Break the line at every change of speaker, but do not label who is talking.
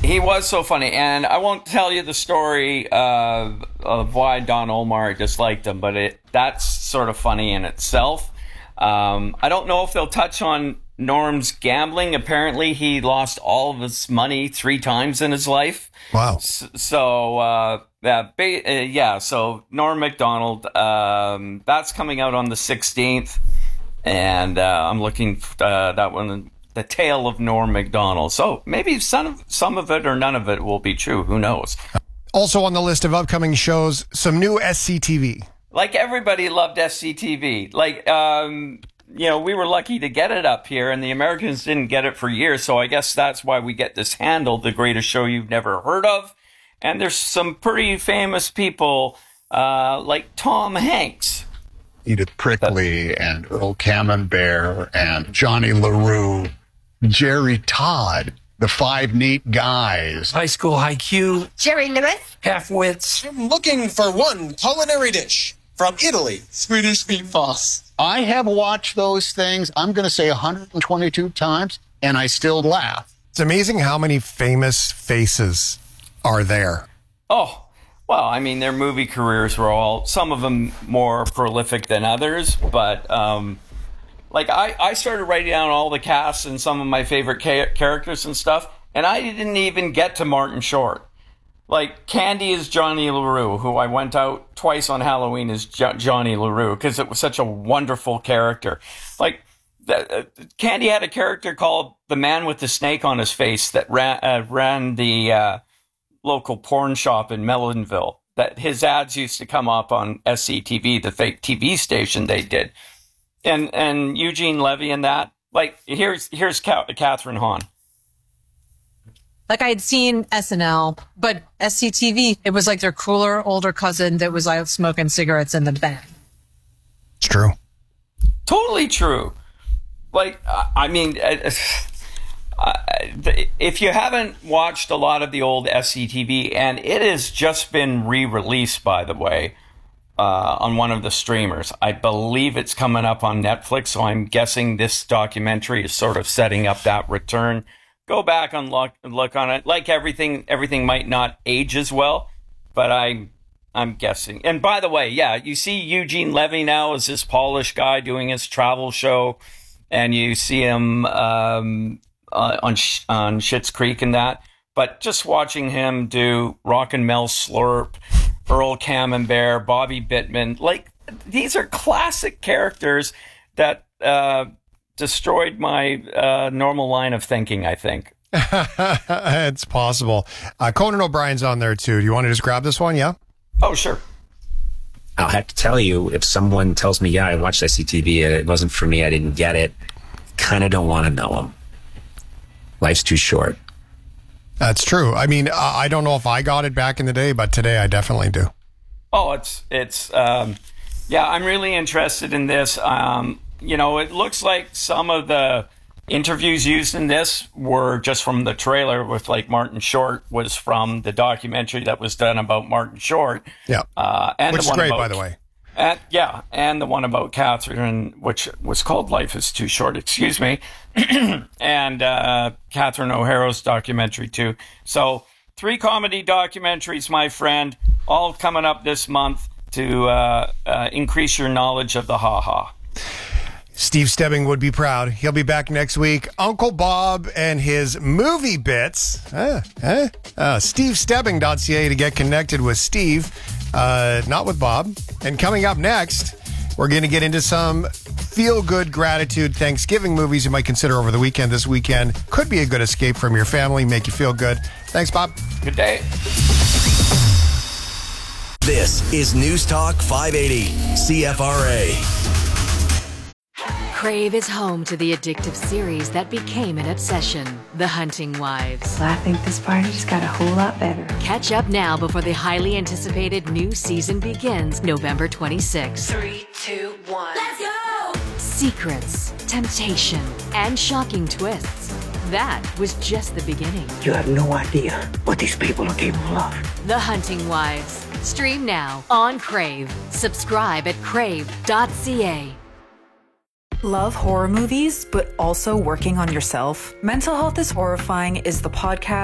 He was so funny, and I won't tell you the story of why Don Omar disliked him, but that's sort of funny in itself. I don't know if they'll touch on Norm's gambling. Apparently, he lost all of his money 3 times in his life.
Wow.
So Norm Macdonald, that's coming out on the 16th, and I'm looking that one. The Tale of Norm Macdonald. So maybe some of it or none of it will be true. Who knows?
Also on the list of upcoming shows, some new SCTV.
Like everybody loved SCTV. Like, we were lucky to get it up here, and the Americans didn't get it for years. So I guess that's why we get this handle, the greatest show you've never heard of. And there's some pretty famous people like Tom Hanks.
Edith Prickley and Earl Camembert and Johnny LaRue. Jerry Todd, the 5 Neat Guys.
High School IQ.
Jerry Lewis.
Half-wits.
I'm looking for one culinary dish from Italy. Swedish meatballs.
I have watched those things, I'm going to say 122 times, and I still laugh.
It's amazing how many famous faces are there.
Oh, well, I mean, their movie careers were some of them more prolific than others, but I started writing down all the casts and some of my favorite characters and stuff, and I didn't even get to Martin Short. Like, Candy is Johnny LaRue, who I went out twice on Halloween as Johnny LaRue, because it was such a wonderful character. Like, Candy had a character called the Man with the Snake on his Face that ran the local porn shop in Melonville. That his ads used to come up on SCTV, the fake TV station they did. And Eugene Levy and that. Like, here's Catherine Hahn.
Like, I had seen SNL, but SCTV, it was like their cooler, older cousin that was out smoking cigarettes in the bed.
It's true.
Totally true. Like, I mean, if you haven't watched a lot of the old SCTV, and it has just been re-released, by the way, on one of the streamers. I believe it's coming up on Netflix, so I'm guessing this documentary is sort of setting up that return. Go back and look on it. Like everything might not age as well, but I'm guessing. And by the way, yeah, you see Eugene Levy now as this Polish guy doing his travel show, and you see him on Schitt's Creek and that. But just watching him do Rockin' Mel Slurp, Earl Camembert, Bobby Bittman, like, these are classic characters that destroyed my normal line of thinking, I think.
It's possible. Conan O'Brien's on there too. Do you want to just grab this one? Yeah?
Oh, sure.
I'll have to tell you, if someone tells me, yeah, I watched SCTV and it wasn't for me, I didn't get it, kind of don't want to know them. Life's too short.
That's true. I mean, I don't know if I got it back in the day, but today I definitely do.
Oh, I'm really interested in this. It looks like some of the interviews used in this were just from the trailer with, like, Martin Short was from the documentary that was done about Martin Short.
Yeah.
And
which is great, by the way.
And the one about Catherine, which was called Life is Too Short, excuse me. And Catherine O'Hara's documentary, too. So 3 comedy documentaries, my friend, all coming up this month to increase your knowledge of the ha-ha.
Steve Stebbing would be proud. He'll be back next week. Uncle Bob and his movie bits. SteveStebbing.ca to get connected with Steve, not with Bob. And coming up next, we're going to get into some feel-good gratitude Thanksgiving movies you might consider over the weekend. This weekend could be a good escape from your family, make you feel good. Thanks, Bob.
Good day.
This is News Talk 580, CFRA.
Crave is home to the addictive series that became an obsession, The Hunting Wives.
I think this party just got a whole lot better.
Catch up now before the highly anticipated new season begins November 26th.
3, 2, 1. Let's go!
Secrets, temptation, and shocking twists. That was just the beginning.
You have no idea what these people are capable of.
The Hunting Wives. Stream now on Crave. Subscribe at crave.ca.
Love horror movies, but also working on yourself? Mental Health is Horrifying is the podcast